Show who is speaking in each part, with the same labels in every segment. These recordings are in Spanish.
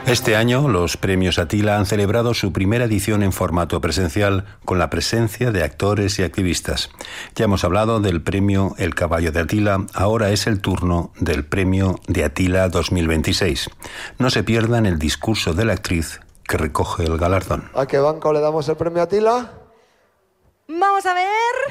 Speaker 1: Este año, los premios Atila han celebrado su primera edición en formato presencial con la presencia de actores y activistas. Ya hemos hablado del premio El Caballo de Atila, ahora es el turno del premio de Atila 2026. No se pierdan el discurso de la actriz que recoge el galardón.
Speaker 2: ¿A qué banco le damos el premio Atila?
Speaker 3: Vamos a ver...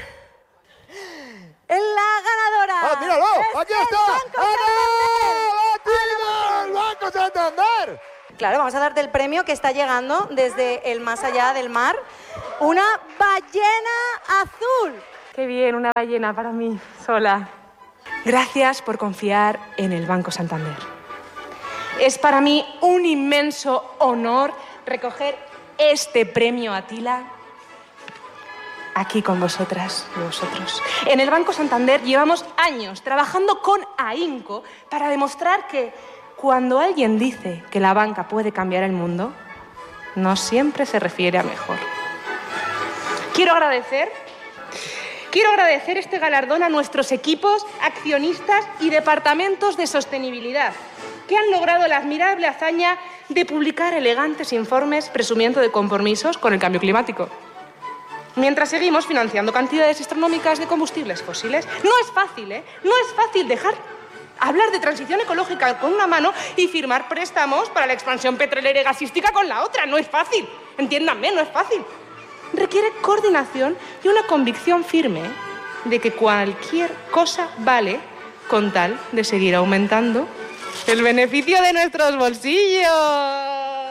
Speaker 3: la ganadora.
Speaker 2: ¡Ah, míralo! ¡Aquí está! ¡Atila! ¡El Banco Santander!
Speaker 3: Claro, vamos a darte el premio que está llegando desde el más allá del mar. Una ballena azul.
Speaker 4: Qué bien, una ballena para mí, sola. Gracias por confiar en el Banco Santander. Es para mí un inmenso honor recoger este premio Atila aquí con vosotras y vosotros. En el Banco Santander llevamos años trabajando con ahínco para demostrar que cuando alguien dice que la banca puede cambiar el mundo, no siempre se refiere a mejor. Quiero agradecer este galardón a nuestros equipos, accionistas y departamentos de sostenibilidad, que han logrado la admirable hazaña de publicar elegantes informes presumiendo de compromisos con el cambio climático, mientras seguimos financiando cantidades astronómicas de combustibles fósiles. No es fácil, ¿eh? No es fácil hablar de transición ecológica con una mano y firmar préstamos para la expansión petrolera y gasística con la otra. No es fácil. Entiéndanme, no es fácil. Requiere coordinación y una convicción firme de que cualquier cosa vale con tal de seguir aumentando el beneficio de nuestros bolsillos.